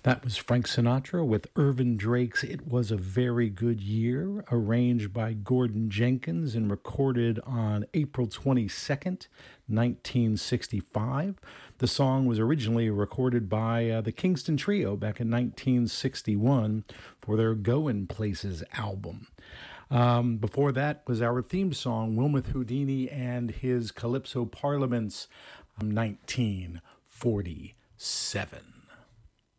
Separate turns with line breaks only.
That was Frank Sinatra with Irvin Drake's It Was a Very Good Year, arranged by Gordon Jenkins and recorded on April 22nd, 1965. The song was originally recorded by the Kingston Trio back in 1961 for their Goin' Places album. Before that was our theme song, Wilmuth Houdini and his Calypso Parliaments, 1947.